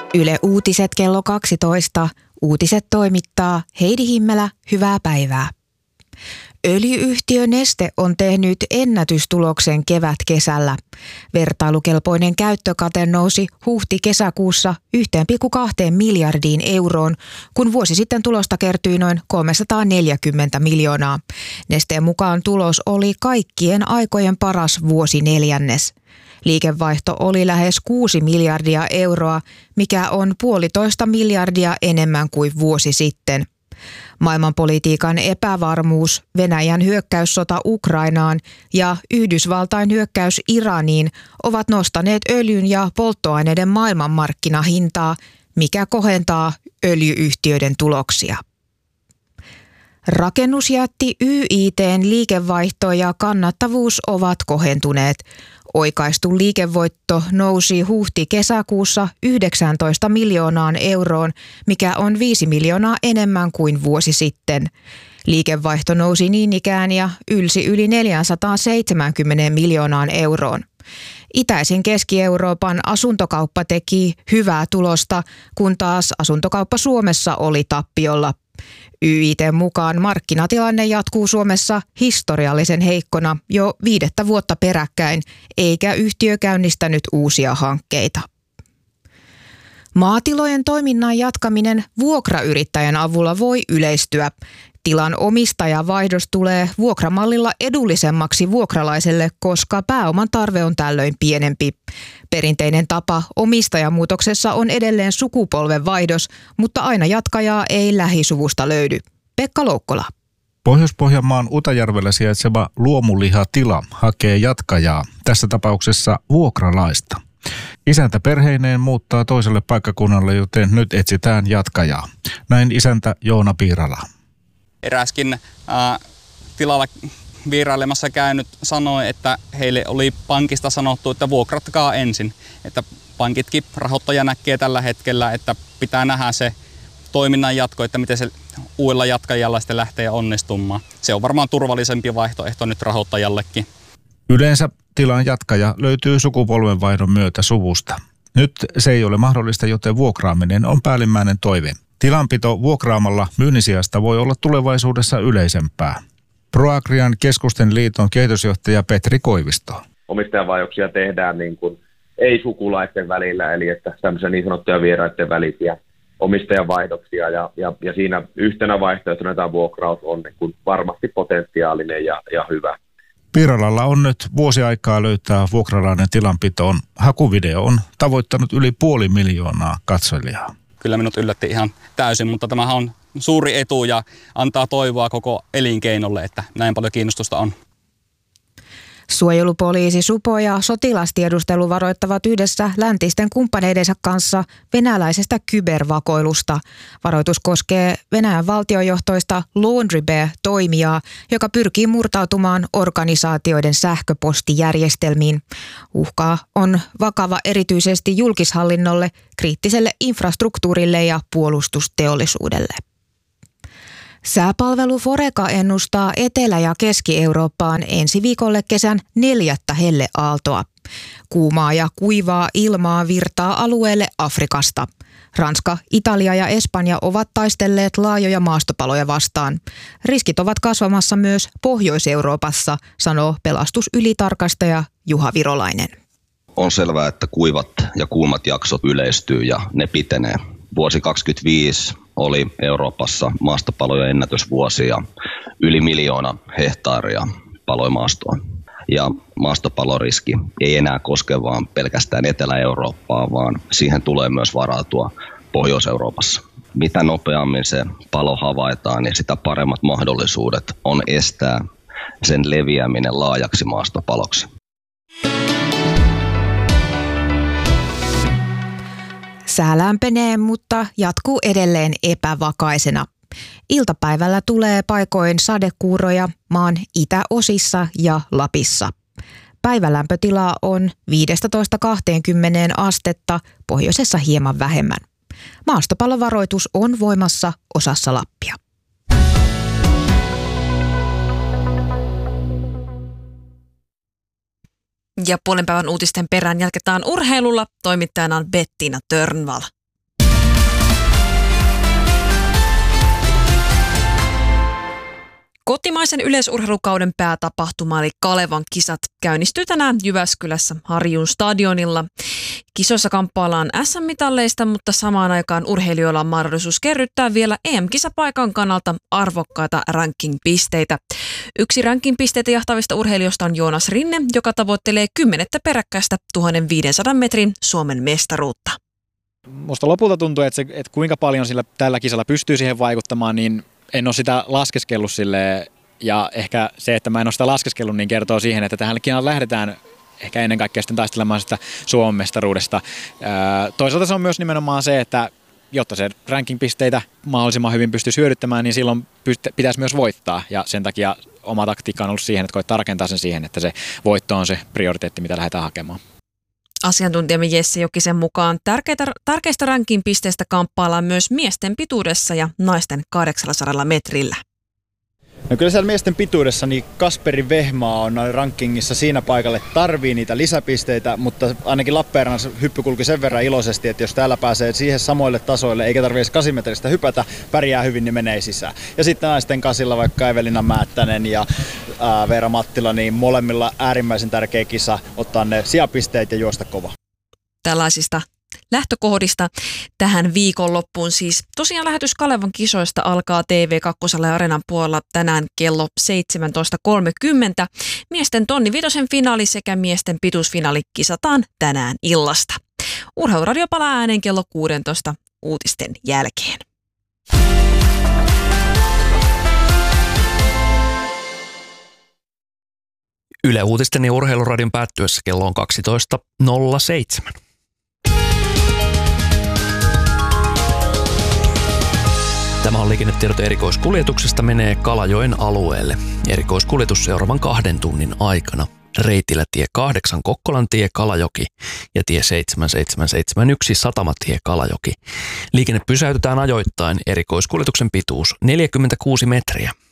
Yle Uutiset kello 12. Uutiset toimittaa Heidi Himmelä. Hyvää päivää. Öljy-yhtiö Neste on tehnyt ennätystuloksen kevätkesällä. Vertailukelpoinen käyttökate nousi huhti-kesäkuussa 1,2 miljardiin euroon, kun vuosi sitten tulosta kertyi noin 340 miljoonaa. Nesteen mukaan tulos oli kaikkien aikojen paras vuosineljännes. Liikevaihto oli lähes 6 miljardia euroa, mikä on 1,5 miljardia enemmän kuin vuosi sitten. Maailmanpolitiikan epävarmuus, Venäjän hyökkäyssota Ukrainaan ja Yhdysvaltain hyökkäys Iraniin ovat nostaneet öljyn ja polttoaineiden maailmanmarkkinahintaa, mikä kohentaa öljy-yhtiöiden tuloksia. Rakennusjätti YIT:n liikevaihto ja kannattavuus ovat kohentuneet. Oikaistu liikevoitto nousi huhti-kesäkuussa 19 miljoonaan euroon, mikä on 5 miljoonaa enemmän kuin vuosi sitten. Liikevaihto nousi niin ikään ja ylsi yli 470 miljoonaan euroon. Itäisen Keski-Euroopan asuntokauppa teki hyvää tulosta, kun taas asuntokauppa Suomessa oli tappiolla. YIT:n mukaan markkinatilanne jatkuu Suomessa historiallisen heikkona jo 5. vuotta peräkkäin, eikä yhtiö käynnistänyt uusia hankkeita. Maatilojen toiminnan jatkaminen vuokrayrittäjän avulla voi yleistyä. Tilan omistajavaihdos tulee vuokramallilla edullisemmaksi vuokralaiselle, koska pääoman tarve on tällöin pienempi. Perinteinen tapa omistajamuutoksessa on edelleen sukupolvenvaihdos, mutta aina jatkajaa ei lähisuvusta löydy. Pekka Loukkola. Pohjois-Pohjanmaan Utajärvellä sijaitseva luomulihatila hakee jatkajaa, tässä tapauksessa vuokralaista. Isäntä perheineen muuttaa toiselle paikkakunnalle, joten nyt etsitään jatkajaa. Näin isäntä Joona Piirala. Eräskin tilalla vierailemassa käynyt sanoi, että heille oli pankista sanottu, että vuokratkaa ensin. Että pankitkin rahoittaja näkee tällä hetkellä, että pitää nähdä se toiminnan jatko, että miten se uudella jatkajalla sitten lähtee onnistumaan. Se on varmaan turvallisempi vaihtoehto nyt rahoittajallekin. Yleensä tilan jatkaja löytyy sukupolvenvaihdon myötä suvusta. Nyt se ei ole mahdollista, joten vuokraaminen on päällimmäinen toive. Tilanpito vuokraamalla myynnin sijasta voi olla tulevaisuudessa yleisempää. ProAgrian Keskusten liiton kehitysjohtaja Petri Koivisto. Omistajavaihdoksia tehdään niin kuin ei-sukulaisten välillä, eli että tämmöisiä niin sanottuja vieraiden välisiä omistajavaihdoksia. Ja siinä yhtenä vaihtoehtona tämä vuokraus on niin kuin varmasti potentiaalinen ja hyvä. Piiralalla on nyt vuosi aikaa löytää vuokralainen tilanpitoon. Hakuvideo on tavoittanut yli 500,000 katsojaa. Kyllä minut yllätti ihan täysin, mutta tämähän on suuri etu ja antaa toivoa koko elinkeinolle, että näin paljon kiinnostusta on. Suojelupoliisi, supo ja sotilastiedustelu varoittavat yhdessä läntisten kumppaneidensa kanssa venäläisestä kybervakoilusta. Varoitus koskee Venäjän valtiojohtoista Laundry Bear-toimijaa, joka pyrkii murtautumaan organisaatioiden sähköpostijärjestelmiin. Uhka on vakava erityisesti julkishallinnolle, kriittiselle infrastruktuurille ja puolustusteollisuudelle. Sääpalvelu Foreca ennustaa Etelä- ja Keski-Eurooppaan ensi viikolle kesän 4. helleaaltoa. Kuumaa ja kuivaa ilmaa virtaa alueelle Afrikasta. Ranska, Italia ja Espanja ovat taistelleet laajoja maastopaloja vastaan. Riskit ovat kasvamassa myös Pohjois-Euroopassa, sanoo pelastusylitarkastaja Juha Virolainen. On selvää, että kuivat ja kuumat jaksot yleistyy ja ne pitenee. Vuosi 2025 oli Euroopassa maastopalojen ennätysvuosi ja yli 1 miljoona hehtaaria paloi maastoa. Ja maastopaloriski ei enää koske vaan pelkästään Etelä-Eurooppaa, vaan siihen tulee myös varautua Pohjois-Euroopassa. Mitä nopeammin se palo havaitaan, niin sitä paremmat mahdollisuudet on estää sen leviäminen laajaksi maastopaloksi. Sää lämpenee, mutta jatkuu edelleen epävakaisena. Iltapäivällä tulee paikoin sadekuuroja maan itäosissa ja Lapissa. Päivälämpötila on 15–20 astetta, pohjoisessa hieman vähemmän. Maastopallovaroitus on voimassa osassa Lappia. Ja puolen päivän uutisten perään jatketaan urheilulla. Toimittajana on Bettina Törnvall. Kotimaisen yleisurheilukauden päätapahtuma eli Kalevan kisat käynnistyy tänään Jyväskylässä Harjun stadionilla. Kisoissa kamppaillaan SM-mitalleista, mutta samaan aikaan urheilijoilla on mahdollisuus kerryttää vielä EM-kisapaikan kannalta arvokkaita ranking-pisteitä. Yksi ranking-pisteitä jahtavista urheilijoista on Joonas Rinne, joka tavoittelee 10 peräkkäistä 1500 metrin Suomen mestaruutta. Musta lopulta tuntuu, että kuinka paljon sillä tällä kisalla pystyy siihen vaikuttamaan, niin en ole sitä laskeskellut silleen, ja ehkä se, että mä en ole sitä laskeskellut, niin kertoo siihen, että tähän lähdetään ehkä ennen kaikkea sitten taistelemaan sitä Suomen mestaruudesta. Toisaalta se on myös nimenomaan se, että jotta se ranking-pisteitä mahdollisimman hyvin pystyisi hyödyttämään, niin silloin pitäisi myös voittaa, ja sen takia oma taktiikka on ollut siihen, että koittaa rakentaa sen siihen, että se voitto on se prioriteetti, mitä lähdetään hakemaan. Asiantuntijamme Jesse Jokisen mukaan tärkeistä ranking-pisteistä kamppaillaan myös miesten pituudessa ja naisten 800 metrillä. No kyllä siellä miesten pituudessa niin Kasperi Vehmaa on rankingissa siinä paikalle, tarvii niitä lisäpisteitä, mutta ainakin Lappeenrannassa hyppy kulki sen verran iloisesti, että jos täällä pääsee siihen samoille tasoille eikä tarvitse 8 metristä hypätä, pärjää hyvin, niin menee sisään. Ja sitten naisten kasilla vaikka Evelina Määttänen ja Veera Mattila, niin molemmilla äärimmäisen tärkeä kisa ottaa ne sijapisteet ja juosta kova. Tällaisista lähtökohdista tähän viikonloppuun siis. Tosiaan lähetys Kalevan kisoista alkaa TV2 Areenan puolella tänään kello 17.30. Miesten tonni vitosen finaali sekä miesten pituusfinaali kisataan tänään illasta. Urheiluradio palaa ääneen kello 16 uutisten jälkeen. Yle Uutisten ja Urheiluradion päättyessä kello on 12.07. Tämä on liikennetiedot erikoiskuljetuksesta menee Kalajoen alueelle. Erikoiskuljetus seuraavan 2 tunnin aikana. Reitillä tie 8 Kokkolantie Kalajoki ja tie 7771 Satamatie Kalajoki. Liikenne pysäytetään ajoittain. Erikoiskuljetuksen pituus 46 metriä.